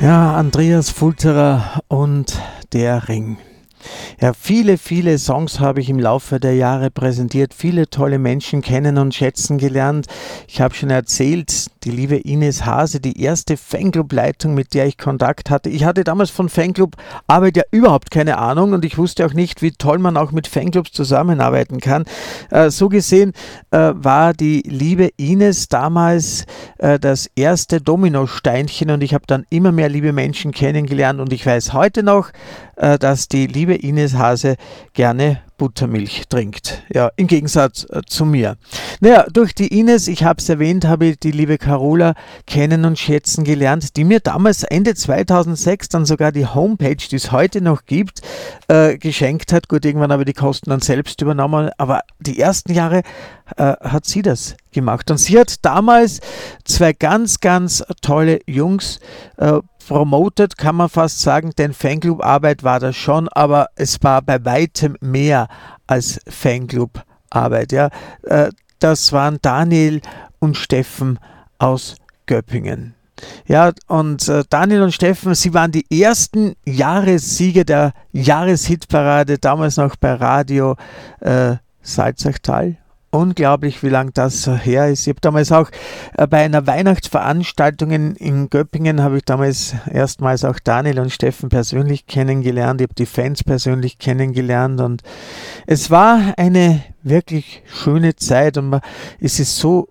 Ja, Andreas Fulterer und der Ring. Ja, viele, viele Songs habe ich im Laufe der Jahre präsentiert, viele tolle Menschen kennen und schätzen gelernt. Ich habe schon erzählt, die liebe Ines Hase, die erste Fanclub-Leitung, mit der ich Kontakt hatte. Ich hatte damals von Fanclub-Arbeit ja überhaupt keine Ahnung und ich wusste auch nicht, wie toll man auch mit Fanclubs zusammenarbeiten kann. So gesehen war die liebe Ines damals das erste Dominosteinchen und ich habe dann immer mehr liebe Menschen kennengelernt und ich weiß heute noch, dass die liebe Ines Hase gerne Buttermilch trinkt. Ja, im Gegensatz zu mir. Naja, durch die Ines, ich habe es erwähnt, habe ich die liebe Carola kennen und schätzen gelernt, die mir damals Ende 2006 dann sogar die Homepage, die es heute noch gibt, geschenkt hat. Gut, irgendwann habe ich die Kosten dann selbst übernommen, aber die ersten Jahre hat sie das gemacht. Und sie hat damals zwei ganz, ganz tolle Jungs promotet, kann man fast sagen, denn Fanclub-Arbeit war das schon, aber es war bei weitem mehr als Fanclub-Arbeit. Ja. Das waren Daniel und Steffen aus Göppingen. Ja, und Daniel und Steffen, sie waren die ersten Jahressieger der Jahreshitparade, damals noch bei Radio Salzachtal. Unglaublich, wie lang das her ist. Ich habe damals auch bei einer Weihnachtsveranstaltung in Göppingen, habe ich damals erstmals auch Daniel und Steffen persönlich kennengelernt. Ich habe die Fans persönlich kennengelernt und es war eine wirklich schöne Zeit und es ist so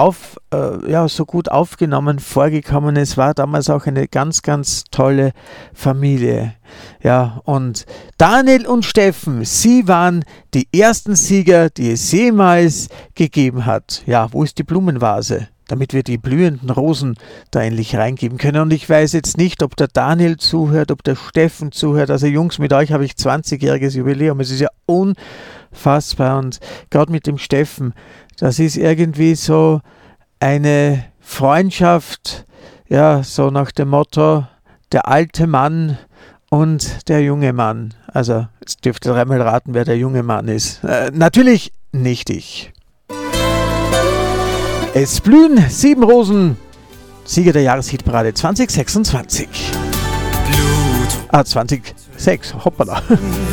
so gut aufgenommen vorgekommen. Es war damals auch eine ganz, ganz tolle Familie. Ja, und Daniel und Steffen, sie waren die ersten Sieger, die es jemals gegeben hat. Ja, wo ist die Blumenvase? Damit wir die blühenden Rosen da endlich reingeben können. Und ich weiß jetzt nicht, ob der Daniel zuhört, ob der Steffen zuhört. Also Jungs, mit euch habe ich 20-jähriges Jubiläum. Es ist ja unfassbar. Und gerade mit dem Steffen, das ist irgendwie so eine Freundschaft, ja, so nach dem Motto, der alte Mann und der junge Mann. Also, jetzt dürft ihr dreimal raten, wer der junge Mann ist. Natürlich nicht ich. Es blühen 7 Rosen, Sieger der Jahreshitparade 2026. 2006, hoppala.